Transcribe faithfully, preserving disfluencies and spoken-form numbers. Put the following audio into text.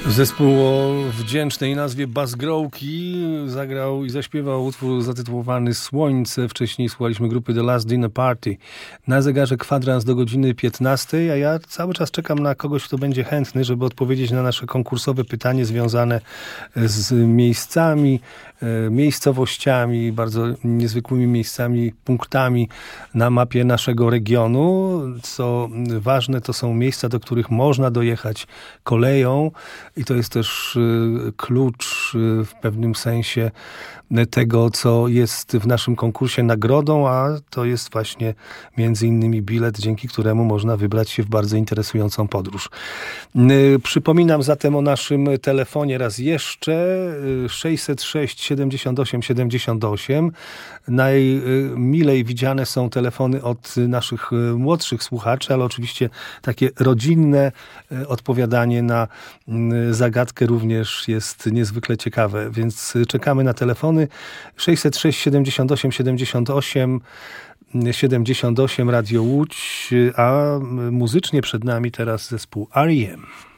Zespół o wdzięcznej nazwie Buzzgrowki zagrał i zaśpiewał utwór zatytułowany Słońce. Wcześniej słuchaliśmy grupy The Last Dinner Party. Na zegarze kwadrans do godziny piętnastej, a ja cały czas czekam na kogoś, kto będzie chętny, żeby odpowiedzieć na nasze konkursowe pytanie związane z miejscami, miejscowościami, bardzo niezwykłymi miejscami, punktami na mapie naszego regionu. Co ważne, to są miejsca, do których można dojechać koleją. I to jest też klucz w pewnym sensie tego, co jest w naszym konkursie nagrodą, a to jest właśnie między innymi bilet, dzięki któremu można wybrać się w bardzo interesującą podróż. Przypominam zatem o naszym telefonie raz jeszcze. sześćset sześć siedemdziesiąt osiem siedemdziesiąt osiem. Najmilej widziane są telefony od naszych młodszych słuchaczy, ale oczywiście takie rodzinne odpowiadanie na zagadkę również jest niezwykle ciekawe, więc czekamy na telefony. sześćset sześć siedemdziesiąt osiem siedemdziesiąt osiem siedemdziesiąt osiem Radio Łódź, a muzycznie przed nami teraz zespół R E M.